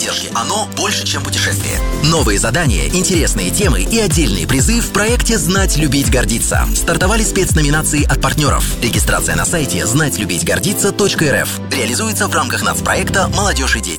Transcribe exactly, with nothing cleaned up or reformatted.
Держи, оно больше, чем путешествие. Новые задания, интересные темы и отдельные призы в проекте «Знать, любить, гордиться». Стартовали спецноминации от партнеров. Регистрация на сайте знать любить гордиться точка эр эф. Реализуется в рамках нацпроекта «Молодежь и дети».